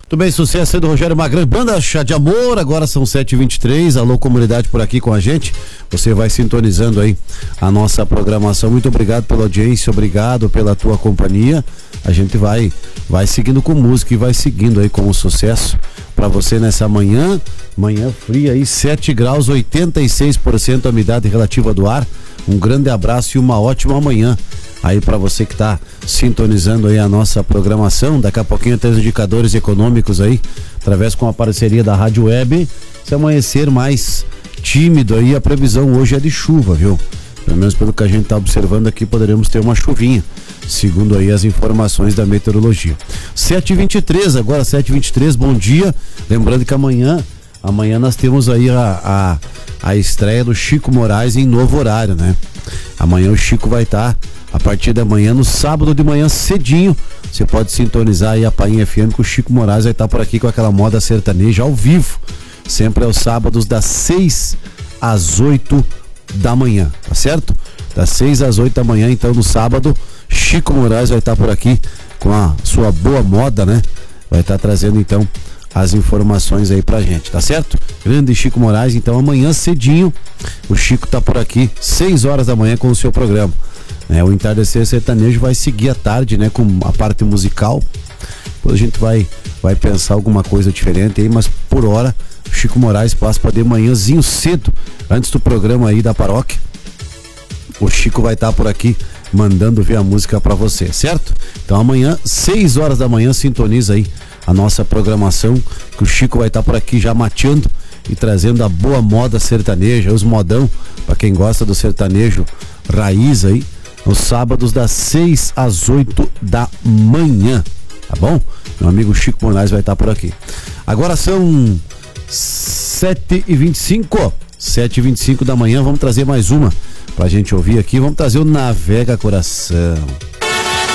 Muito bem, sucesso aí do Rogério Magrão, Banda Chá de Amor, agora são 7h23, alô comunidade por aqui com a gente, você vai sintonizando aí a nossa programação, muito obrigado pela audiência, obrigado pela tua companhia, a gente vai seguindo com música e vai seguindo aí com o sucesso para você nessa manhã fria aí, 7 graus, 86% a umidade relativa do ar, um grande abraço e uma ótima manhã aí para você que tá sintonizando aí a nossa programação. Daqui a pouquinho tem os indicadores econômicos aí, através com a parceria da Rádio Web. Se amanhecer mais tímido aí, a previsão hoje é de chuva, viu? Pelo menos pelo que a gente tá observando aqui, poderemos ter uma chuvinha, segundo aí as informações da meteorologia. 7h23, agora 7h23, bom dia. Lembrando que amanhã nós temos aí a estreia do Chico Moraes em novo horário, né? Amanhã o Chico vai estar a partir da manhã, no sábado de manhã cedinho, você pode sintonizar aí a Painha FM, que o Chico Moraes vai estar por aqui com aquela moda sertaneja ao vivo, sempre aos sábados das 6 às 8 da manhã, tá certo? Das 6 às 8 da manhã, então no sábado, Chico Moraes vai estar por aqui com a sua boa moda, né? Vai estar trazendo então as informações aí pra gente, tá certo? Grande Chico Moraes, então amanhã cedinho, o Chico tá por aqui, 6 horas da manhã com o seu programa. O Entardecer Sertanejo vai seguir à tarde, né, com a parte musical. Depois a gente vai pensar alguma coisa diferente aí, mas por hora o Chico Moraes passa para de manhãzinho cedo, antes do programa aí da paróquia. O Chico vai estar por aqui mandando ver a música para você, certo? Então amanhã, 6 horas da manhã, sintoniza aí a nossa programação, que o Chico vai estar por aqui já mateando e trazendo a boa moda sertaneja, os modão, para quem gosta do sertanejo raiz aí, nos sábados das 6 às 8 da manhã, tá bom? Meu amigo Chico Moraes vai estar por aqui. Agora são 7h25 da manhã, vamos trazer mais uma pra gente ouvir aqui, vamos trazer o Navega Coração.